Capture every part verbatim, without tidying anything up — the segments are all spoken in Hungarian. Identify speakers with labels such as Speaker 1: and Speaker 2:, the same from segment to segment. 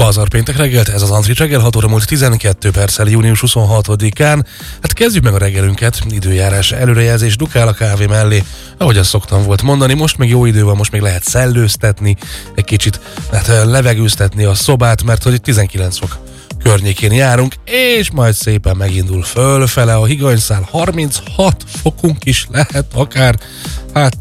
Speaker 1: Pazar péntek reggelt, ez az Antrit reggel, hat óra múlt tizenkét perccel, június huszonhatodikán. Hát kezdjük meg a reggelünket, időjárás előrejelzés dukál a kávé mellé, ahogy azt szoktam volt mondani, most még jó idő van, most még lehet szellőztetni, egy kicsit hát levegőztetni a szobát, mert hogy tizenkilenc fok környékén járunk, és majd szépen megindul fölfele a higanyszál, harminchat fokunk is lehet akár, hát...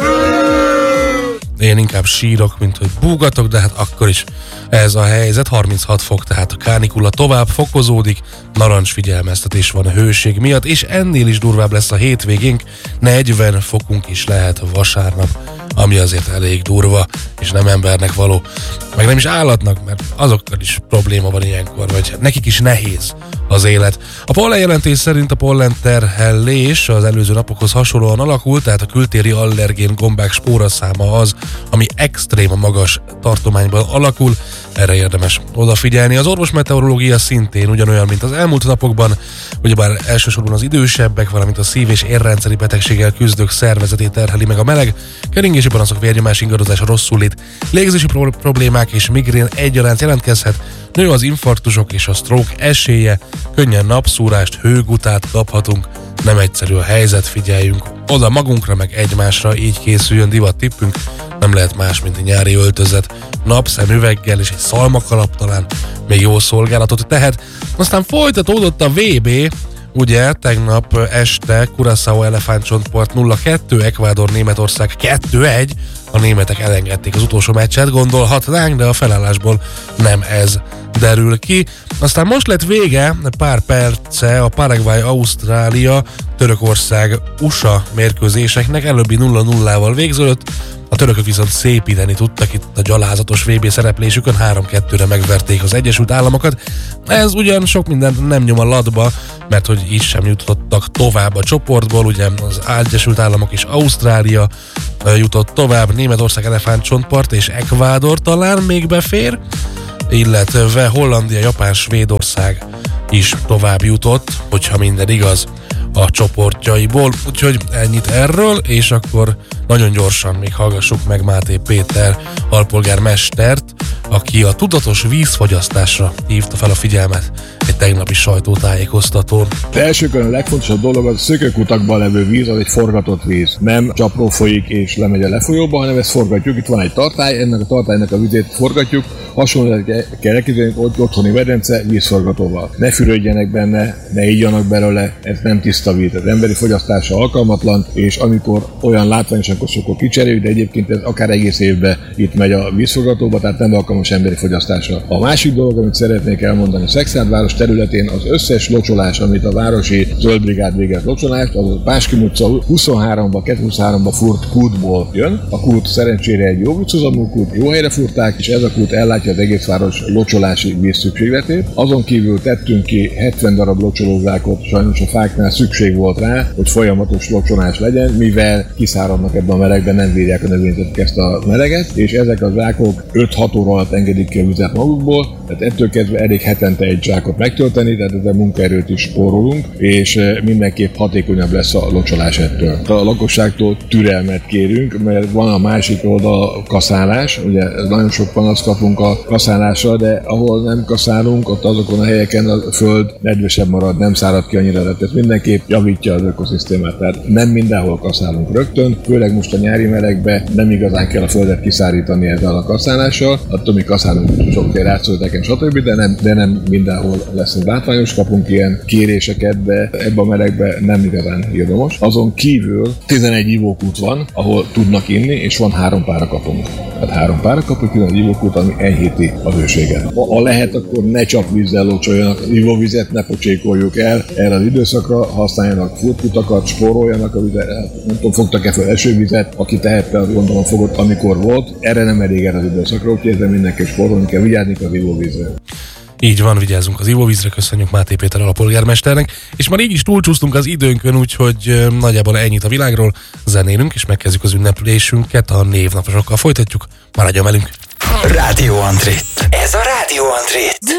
Speaker 1: Én inkább sírok, mint hogy búgatok, de hát akkor is ez a helyzet, harminchat fok, tehát a kánikula tovább fokozódik, narancs figyelmeztetés van a hőség miatt, és ennél is durvább lesz a hétvégénk, negyven fokunk is lehet vasárnap, ami azért elég durva, és nem embernek való, meg nem is állatnak, mert azokkal is probléma van ilyenkor, vagy nekik is nehéz az élet. A pollenjelentés szerint a pollenterhelés az előző napokhoz hasonlóan alakult, tehát a kültéri allergén gombák spóraszáma az, ami extrém magas tartományban alakul, erre érdemes odafigyelni. Az orvosmeteorológia szintén ugyanolyan, mint az elmúlt napokban, ugyebár elsősorban az idősebbek, valamint a szív- és érrendszeri betegséggel küzdők szervezetét terheli meg a meleg, keringési panaszok, vérnyomás ingadozása, rosszul lét, légzési pro- problémák és migrén egyaránt jelentkezhet, nő az infarktusok és a stroke esélye, könnyen napszúrást, hőgutát kaphatunk, nem egyszerű a helyzet, figyeljünk oda magunkra, meg egymásra, így készüljön divat tippünk, nem lehet más, mint a nyári öltözet, napszemüveggel és egy szalmakalap talán még jó szolgálatot tehet. Aztán folytatódott a vé bé, ugye tegnap este Curaçao elefántcsontpart nulla kettő, Ecuador Németország kettő egy, a németek elengedték az utolsó meccset, gondolhatnánk, de a felállásból nem ez derül ki. Aztán most lett vége pár perce a Paraguay-Ausztrália, Törökország-u es á mérkőzéseknek, előbbi nulla nullával végződött, a törökök viszont szépíteni tudtak itt a gyalázatos vé bé szereplésükön, három kettőre megverték az Egyesült Államokat. Ez ugyan sok mindent nem nyom a latba, mert hogy így sem jutottak tovább a csoportból, ugye az Egyesült Államok és Ausztrália jutott tovább, Németország, elefántcsontpart és Ecuador talán még befér, illetve Hollandia, Japán, Svédország is tovább jutott, hogyha minden igaz, a csoportjaiból. Úgyhogy ennyit erről, és akkor nagyon gyorsan még hallgassuk meg Máté Péter alpolgármestert, aki a tudatos vízfogyasztásra hívta fel a figyelmet egy tegnapi sajtótájékoztatón.
Speaker 2: De elsőkön a legfontosabb dolog az a szökőkutakban levő víz, az egy forgatott víz. Nem csapró folyik és lemegy a lefolyóba, hanem ezt forgatjuk. Itt van egy tartály, ennek a tartálynak a vizét forgatjuk, hasonlóan kell elképzelni, hogy otthoni medence vízforgatóval. Ne fürödjenek benne, ne ígyanak belőle, ez nem tiszta víz. Az emberi fogyasztása alkalmatlan, és amikor olyan látványos, akkor sokkal kicseréljük, de egyébként ez akár egész évben itt megy a vízforgatóba, tehát nem alkalmas emberi fogyasztása. A másik dolog, amit szeretnék elmondani, a Szekszárd területén az összes locsolás, amit a városi zöldbrigád végez locsolást, az a Páskim utca huszonháromba, kétszázhuszonháromba furt kútból jön. A kút szerencsére egy jó vízhozamú kút, jó helyre furták, és ez a kút ellátja az egész város locsolási vízszükségletét. Azon kívül tettünk ki hetven darab locsolózsákot, sajnos a fáknál szükség volt rá, hogy folyamatos locsolás legyen, mivel kiszáradnak ebben a melegben, nem bírják a növényzetek ezt a meleget, és ezek a zsákok öt-hat óra alatt engedik ki a vizet magukból, tehát ettől kezdve elég hetente egy zsákot megtölteni, tehát ezzel munkaerőt is spórolunk, és mindenképp hatékonyabb lesz a locsolás ettől. A lakosságtól türelmet kérünk, mert van a másik oldal kaszálás, ugye nagyon sok panaszt kapunk a kaszálásra, de ahol nem kaszálunk, ott azokon a helyeken a föld nedvesebb marad, nem szárad ki annyira, de ez mindenképp javítja az ökoszisztémát, tehát nem mindenhol kaszálunk rögtön, főleg most a nyári melegben nem igazán kell a földet kiszárítani ezzel a kaszálással, attól mi kaszálunk sok rászölteken, stb., de nem, de nem mindenhol leszünk látványos, kapunk ilyen kéréseket, de ebben a melegben nem igazán érdemes. Azon kívül tizenegy ivókút van, ahol tudnak inni, és van három párakapunk. Tehát három párakapunk, tizenegy ivókút, ami enyhíti a hőséget. Ha lehet, akkor ne csak vízzel locsoljanak, az ivóvizet ne pocsékoljuk el erre az időszakra, használjanak furtkutakat, spóroljanak a vizet, nem tudom, fogtak-e fel esővizet, aki tehette, azt gondolom fogott, amikor volt. Erre nem elég erre az időszakra, úgyhogy ezzel mindenki spórolni kell, vigyázni az ivóvízre.
Speaker 1: Így van, vigyázzunk az ivóvízre, köszönjük Máté Péter alpolgármesternek, és már így is túlcsúsztunk az időnkön, úgyhogy nagyjából ennyit a világról, zenélünk, és megkezdjük az ünneplésünket, a névnaposokkal folytatjuk, maradjon velünk!
Speaker 3: Rádió Antrit. Ez a Rádió Antrit.